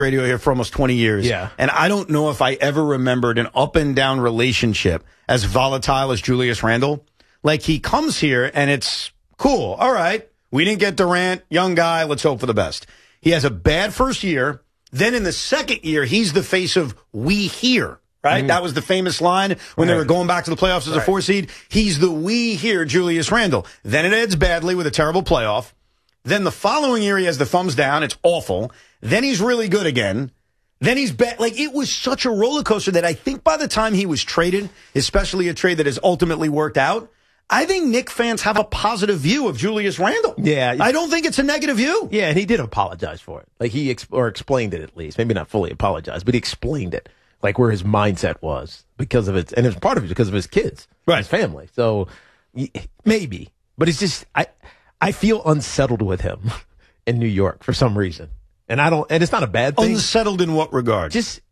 radio here for almost 20 years. Yeah. And I don't know if I ever remembered an up and down relationship as volatile as Julius Randle. Like, he comes here and it's cool. All right. We didn't get Durant, young guy. Let's hope for the best. He has a bad first year. Then in the second year, he's the face of we here. Right? That was the famous line when they were going back to the playoffs as a 4 seed. He's the we here, Julius Randle. Then it ends badly with a terrible playoff. Then the following year, he has the thumbs down. It's awful. Then he's really good again. Then he's bad. Like, it was such a roller coaster that I think by the time he was traded, especially a trade that has ultimately worked out, I think Knicks fans have a positive view of Julius Randle. Yeah. I don't think it's a negative view. Yeah, and he did apologize for it. Like, he explained it at least. Maybe not fully apologized, but he explained it. Like, where his mindset was because of it. And it was part of it because of his kids, his family. So, maybe. But it's just, I feel unsettled with him in New York for some reason. And it's not a bad thing. Unsettled in what regard? Just,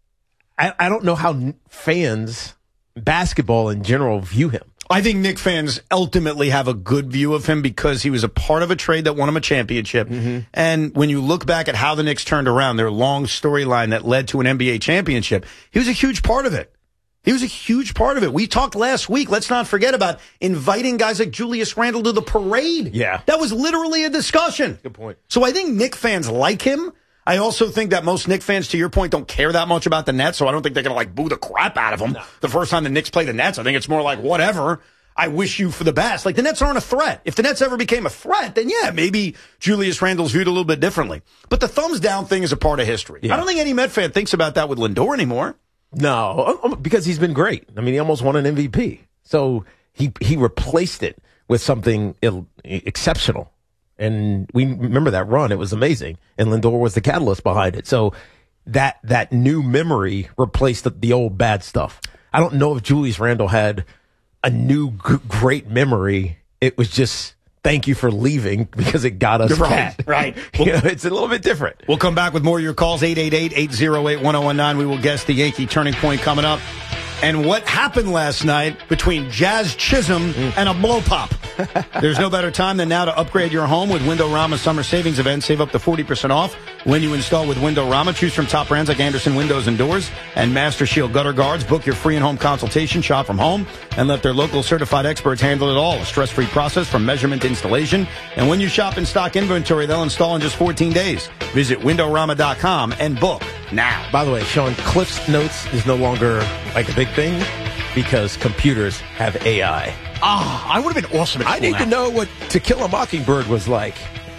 I don't know how fans, basketball in general, view him. I think Knicks fans ultimately have a good view of him because he was a part of a trade that won him a championship. And when you look back at how the Knicks turned around, their long storyline that led to an NBA championship, he was a huge part of it. He was a huge part of it. We talked last week. Let's not forget about inviting guys like Julius Randle to the parade. Yeah. That was literally a discussion. Good point. So I think Knicks fans like him. I also think that most Knicks fans, to your point, don't care that much about the Nets, so I don't think they're going to, like, boo the crap out of him the first time the Knicks play the Nets. I think it's more like, whatever. I wish you for the best. Like, the Nets aren't a threat. If the Nets ever became a threat, then yeah, maybe Julius Randle's viewed a little bit differently. But the thumbs down thing is a part of history. Yeah. I don't think any Met fan thinks about that with Lindor anymore. No, because he's been great. I mean, he almost won an MVP. So he replaced it with something exceptional. And we remember that run. It was amazing. And Lindor was the catalyst behind it. So that new memory replaced the old bad stuff. I don't know if Julius Randle had a new great memory. It was just thank you for leaving because it got us fat. Right. You know, it's a little bit different. We'll come back with more of your calls, 888-808-1019. We will guess the Yankee turning point coming up. And what happened last night between Jazz Chisholm and a blow pop. There's no better time than now to upgrade your home with Windorama Summer Savings Event. Save up to 40% off when you install with Windorama. Choose from top brands like Anderson Windows and Doors and Master Shield Gutter Guards. Book your free in-home consultation. Shop from home and let their local certified experts handle it all. A stress-free process from measurement to installation. And when you shop in stock inventory, they'll install in just 14 days. Visit Windorama.com and book now. By the way, Sean, Cliff's Notes is no longer like a big thing because computers have AI. I would have been awesome at I need to know what To Kill a Mockingbird was like.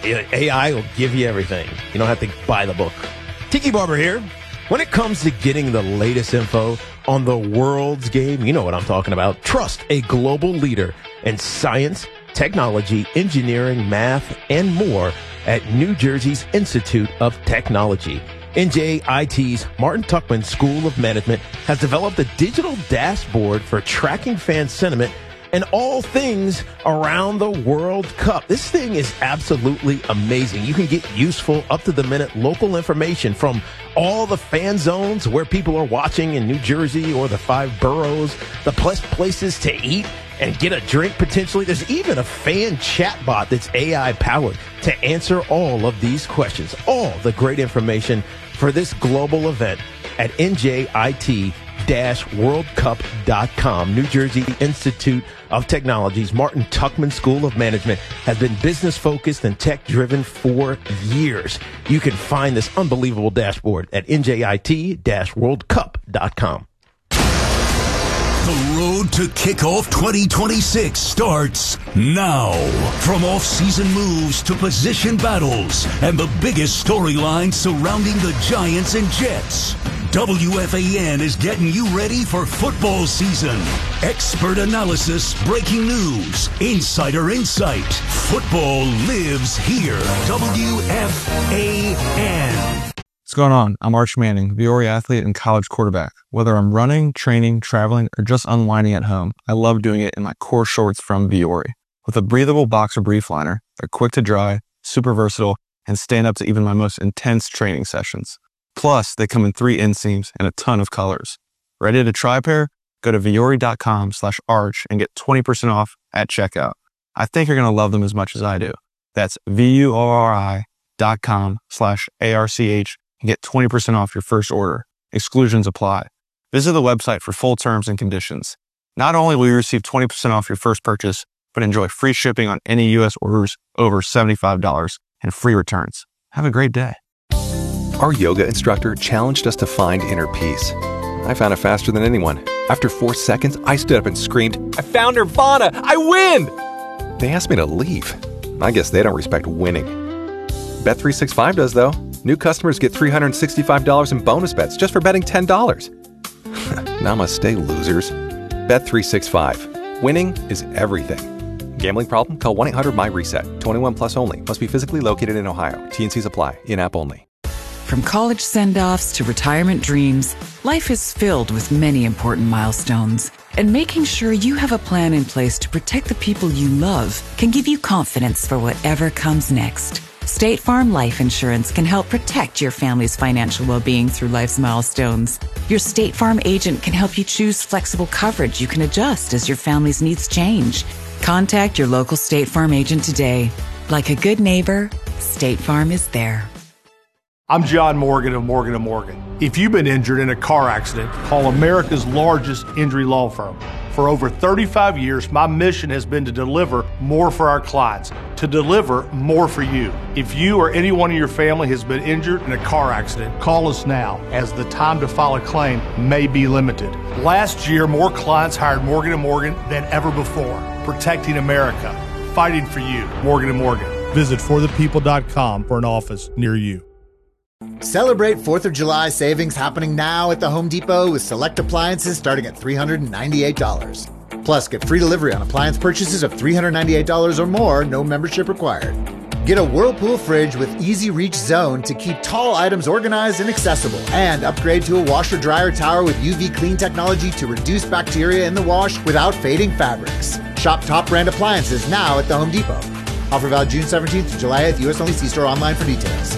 AI will give you everything. You don't have to buy the book. Tiki Barber here. When it comes to getting the latest info on the world's game, you know what I'm talking about. Trust a global leader in science, technology, engineering, math, and more at New Jersey's Institute of Technology. NJIT's Martin Tuckman School of Management has developed a digital dashboard for tracking fan sentiment and all things around the World Cup. This thing is absolutely amazing. You can get useful, up-to-the-minute local information from all the fan zones where people are watching in New Jersey or the 5 boroughs, the places to eat and get a drink potentially. There's even a fan chatbot that's AI-powered to answer all of these questions. All the great information for this global event at NJIT-worldcup.com. New Jersey Institute of Technology's Martin Tuckman School of Management has been business-focused and tech-driven for years. You can find this unbelievable dashboard at NJIT-worldcup.com. The road to kickoff 2026 starts now. From off-season moves to position battles and the biggest storylines surrounding the Giants and Jets, WFAN is getting you ready for football season. Expert analysis, breaking news, insider insight. Football lives here. WFAN. What's going on? I'm Arch Manning, Viore athlete and college quarterback. Whether I'm running, training, traveling, or just unwinding at home, I love doing it in my core shorts from Viore. With a breathable boxer brief liner, they're quick to dry, super versatile, and stand up to even my most intense training sessions. Plus, they come in 3 inseams and a ton of colors. Ready to try a pair? Go to Viore.com/arch and get 20% off at checkout. I think you're going to love them as much as I do. That's VUORI.com/ARCH and get 20% off your first order. Exclusions apply. Visit the website for full terms and conditions. Not only will you receive 20% off your first purchase, but enjoy free shipping on any U.S. orders over $75 and free returns. Have a great day. Our yoga instructor challenged us to find inner peace. I found it faster than anyone. After 4 seconds, I stood up and screamed, "I found Nirvana! I win!" They asked me to leave. I guess they don't respect winning. Bet365 does, though. New customers get $365 in bonus bets just for betting $10. Namaste, losers. Bet365. Winning is everything. Gambling problem? Call 1-800-MY-RESET. 21 plus only. Must be physically located in Ohio. T&Cs apply. In-app only. From college send-offs to retirement dreams, life is filled with many important milestones. And making sure you have a plan in place to protect the people you love can give you confidence for whatever comes next. State Farm Life Insurance can help protect your family's financial well-being through life's milestones. Your State Farm agent can help you choose flexible coverage you can adjust as your family's needs change. Contact your local State Farm agent today. Like a good neighbor, State Farm is there. I'm John Morgan of Morgan & Morgan. If you've been injured in a car accident, call America's largest injury law firm. For over 35 years, my mission has been to deliver more for our clients, to deliver more for you. If you or anyone in your family has been injured in a car accident, call us now, as the time to file a claim may be limited. Last year, more clients hired Morgan & Morgan than ever before. Protecting America. Fighting for you. Morgan & Morgan. Visit forthepeople.com for an office near you. Celebrate 4th of July savings happening now at the Home Depot with select appliances starting at $398. Plus, get free delivery on appliance purchases of $398 or more, no membership required. Get a Whirlpool fridge with Easy Reach Zone to keep tall items organized and accessible. And upgrade to a washer-dryer tower with UV clean technology to reduce bacteria in the wash without fading fabrics. Shop top brand appliances now at the Home Depot. Offer valid June 17th to July 8th, U.S. only. See store online for details.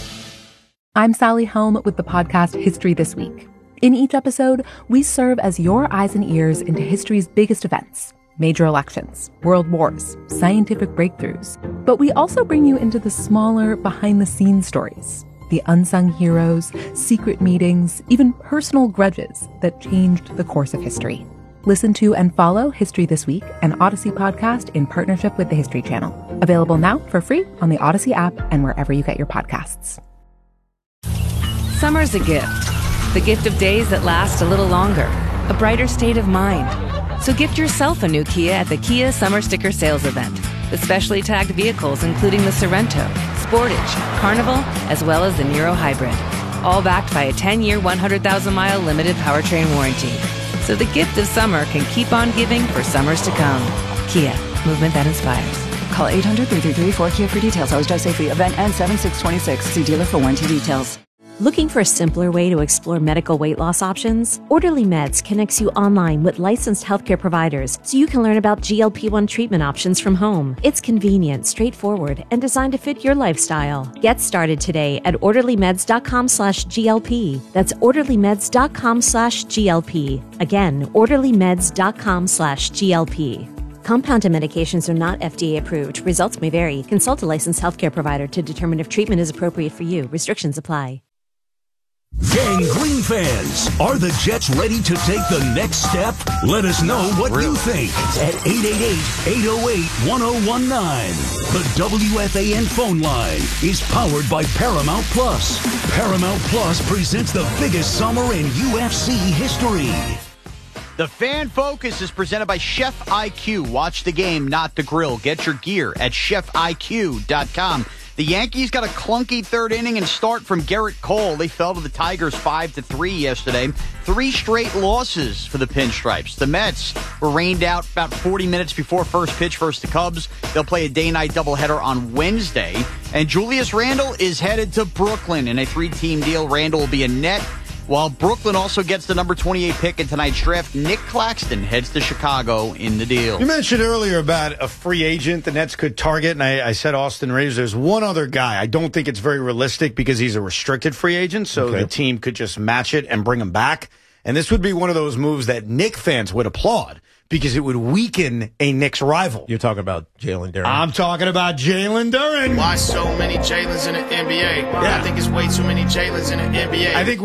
I'm Sally Helm with the podcast History This Week. In each episode, we serve as your eyes and ears into history's biggest events, major elections, world wars, scientific breakthroughs. But we also bring you into the smaller, behind-the-scenes stories, the unsung heroes, secret meetings, even personal grudges that changed the course of history. Listen to and follow History This Week, an Odyssey podcast in partnership with the History Channel. Available now for free on the Odyssey app and wherever you get your podcasts. Summer's a gift. The gift of days that last a little longer. A brighter state of mind. So gift yourself a new Kia at the Kia Summer Sticker Sales Event. With specially tagged vehicles including the Sorento, Sportage, Carnival, as well as the Niro Hybrid. All backed by a 10-year, 100,000-mile limited powertrain warranty. So the gift of summer can keep on giving for summers to come. Kia, movement that inspires. Call 800-333-4KIA for details. Always drive safely. Event ends 7/6/26. See dealer for warranty details. Looking for a simpler way to explore medical weight loss options? Orderly Meds connects you online with licensed healthcare providers so you can learn about GLP-1 treatment options from home. It's convenient, straightforward, and designed to fit your lifestyle. Get started today at orderlymeds.com/GLP. That's orderlymeds.com/GLP. Again, orderlymeds.com/GLP. Compounded medications are not FDA approved. Results may vary. Consult a licensed healthcare provider to determine if treatment is appropriate for you. Restrictions apply. Gang Green fans, are the Jets ready to take the next step? Let us know what you think at 888-808-1019. The WFAN phone line is powered by Paramount Plus. Paramount Plus presents the biggest summer in UFC history. The Fan Focus is presented by Chef IQ. Watch the game, not the grill. Get your gear at chefiq.com. The Yankees got a clunky third inning and start from Garrett Cole. They fell to the Tigers 5-3 yesterday. 3 straight losses for the Pinstripes. The Mets were rained out about 40 minutes before first pitch versus the Cubs. They'll play a day-night doubleheader on Wednesday. And Julius Randle is headed to Brooklyn in a 3-team deal. Randle will be a net. While Brooklyn also gets the number 28 pick in tonight's draft, Nick Claxton heads to Chicago in the deal. You mentioned earlier about a free agent the Nets could target, and I said Austin Reeves. There's one other guy. I don't think it's very realistic because he's a restricted free agent, so the team could just match it and bring him back. And this would be one of those moves that Knick fans would applaud because it would weaken a Knicks rival. You're talking about Jalen Duren. I'm talking about Jalen Duren. Why so many Jalens in the NBA? Yeah. I think it's way too many Jalens in the NBA. I think